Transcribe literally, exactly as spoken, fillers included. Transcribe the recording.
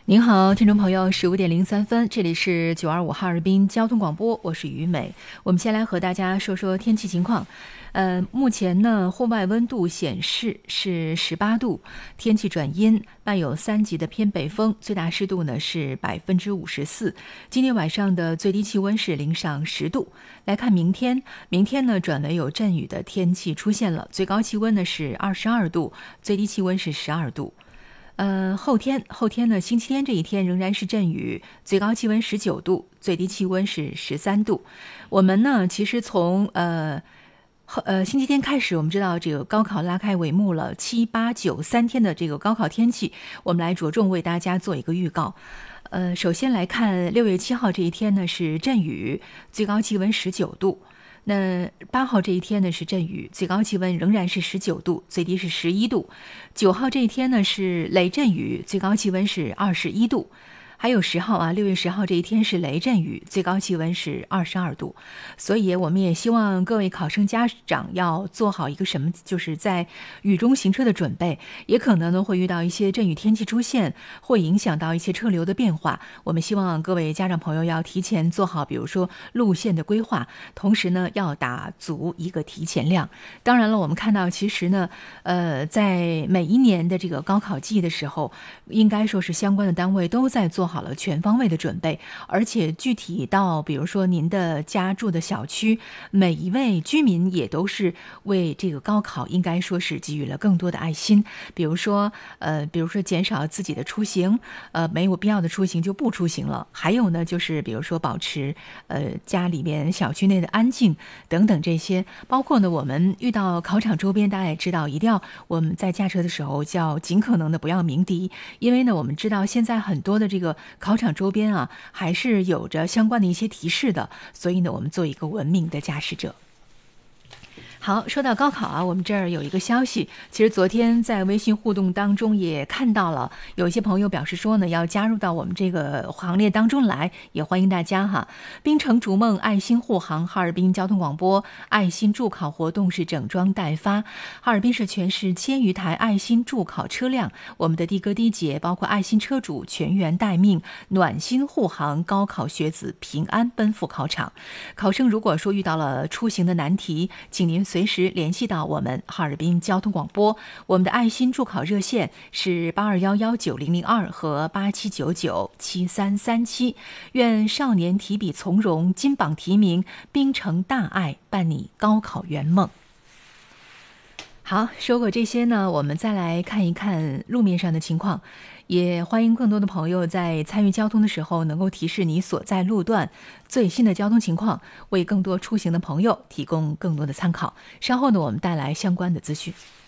您好，听众朋友，十五点零三分，这里是九二五哈尔滨交通广播，我是于美。我们先来和大家说说天气情况。呃，目前呢，户外温度显示是十八度，天气转阴，伴有三级的偏北风，最大湿度呢是百分之五十四。今天晚上的最低气温是零上十度。来看明天，明天呢转为有阵雨的天气出现了，最高气温呢是二十二度，最低气温是十二度。呃，后天后天呢，星期天这一天仍然是阵雨，最高气温十九度，最低气温是十三度。我们呢，其实从呃后呃星期天开始，我们知道这个高考拉开帷幕了，七八九三天的这个高考天气，我们来着重为大家做一个预告。呃，首先来看六月七号这一天呢是阵雨，最高气温十九度。那八号这一天呢是阵雨，最高气温仍然是十九度，最低是十一度。九号这一天呢是雷阵雨，最高气温是二十一度。还有十号啊，六月十号这一天是雷阵雨，最高气温是二十二度。所以我们也希望各位考生家长要做好一个什么，就是在雨中行车的准备，也可能呢会遇到一些阵雨天气出现，会影响到一些车流的变化。我们希望各位家长朋友要提前做好，比如说路线的规划，同时呢要打足一个提前量。当然了，我们看到其实呢，呃，在每一年的这个高考季的时候，应该说是相关的单位都在做好了全方位的准备，而且具体到比如说您的家住的小区，每一位居民也都是为这个高考应该说是给予了更多的爱心，比如说呃，比如说减少自己的出行，呃，没有必要的出行就不出行了，还有呢就是比如说保持呃家里面小区内的安静等等这些，包括呢我们遇到考场周边，大家也知道一定要我们在驾车的时候就要尽可能的不要鸣笛，因为呢我们知道现在很多的这个考场周边啊还是有着相关的一些提示的，所以呢我们做一个文明的驾驶者。好，说到高考啊，我们这儿有一个消息，其实昨天在微信互动当中也看到了，有一些朋友表示说呢，要加入到我们这个行列当中来，也欢迎大家哈。滨城逐梦爱心护航，哈尔滨交通广播爱心助考活动是整装待发，哈尔滨市全市千余台爱心助考车辆，我们的的哥的姐包括爱心车主全员待命，暖心护航，高考学子平安奔赴考场。考生如果说遇到了出行的难题，请您随时联系到我们哈尔滨交通广播，我们的爱心助考热线是八二幺幺九零零二和八七九九七三三七。愿少年提笔从容，金榜题名，冰城大爱，伴你高考圆梦。好，说过这些呢，我们再来看一看路面上的情况。也欢迎更多的朋友在参与交通的时候能够提示你所在路段最新的交通情况，为更多出行的朋友提供更多的参考。稍后呢，我们带来相关的资讯。